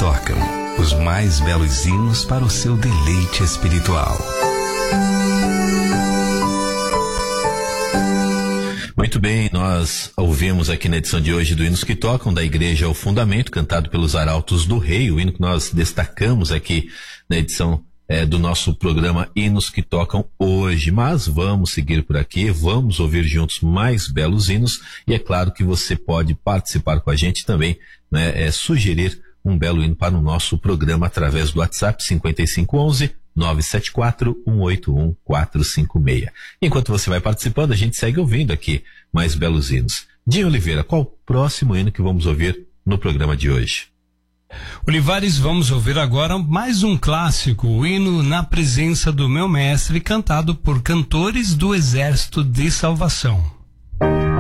tocam, os mais belos hinos para o seu deleite espiritual. Muito bem, nós ouvimos aqui na edição de hoje do Hinos que Tocam, da Igreja ao Fundamento, cantado pelos Arautos do Rei, o hino que nós destacamos aqui na edição do nosso programa Hinos que Tocam hoje. Mas vamos seguir por aqui, vamos ouvir juntos mais belos hinos, e é claro que você pode participar com a gente também, né, sugerir um belo hino para o nosso programa através do WhatsApp 5511-974-181-456. Enquanto você vai participando, a gente segue ouvindo aqui mais belos hinos. Dinho Oliveira, qual o próximo hino que vamos ouvir no programa de hoje? Olivares, vamos ouvir agora mais um clássico, o hino Na Presença do Meu Mestre, cantado por cantores do Exército de Salvação.